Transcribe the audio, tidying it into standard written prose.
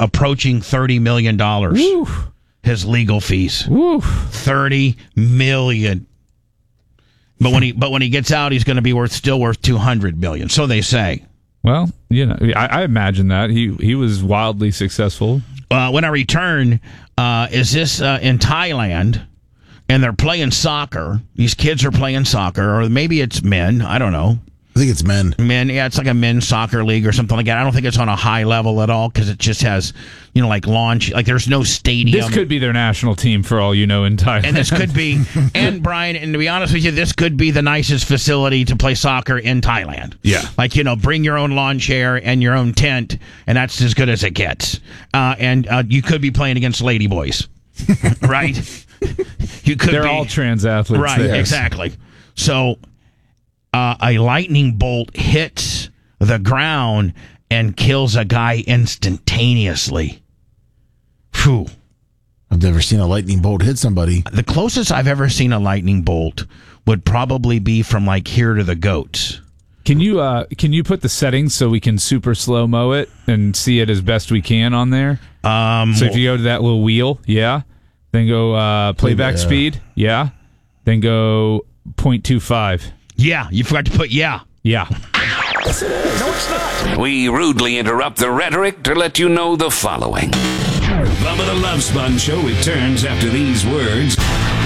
approaching $30 million. Woo. His legal fees. Woo. $30 million. But when he gets out, he's going to be still worth $200 million. So they say. Well, I imagine that he was wildly successful. When I return, is this in Thailand? And they're playing soccer. These kids are playing soccer, or maybe it's men. I don't know. I think it's men. Men, yeah, it's like a men's soccer league or something like that. I don't think it's on a high level at all because it just has, like launch. Like there's no stadium. This could be their national team for all you know in Thailand. And this could be, and Brian, and to be honest with you, this could be the nicest facility to play soccer in Thailand. Yeah. Like, bring your own lawn chair and your own tent, and that's as good as it gets. And you could be playing against ladyboys, right? You could. They're all trans athletes. Right, there. exactly. So a lightning bolt hits the ground and kills a guy instantaneously. Phew. I've never seen a lightning bolt hit somebody. The closest I've ever seen a lightning bolt would probably be from like here to the goats. Can you put the settings so we can super slow-mo it and see it as best we can on there? So if you go to that little wheel, yeah. Then go playback speed, yeah. Then go 0.25. Yeah, you forgot to put yeah. Yeah. Yes, it is. No, it's not. We rudely interrupt the rhetoric to let you know the following. Bubba the Love Sponge Show returns after these words.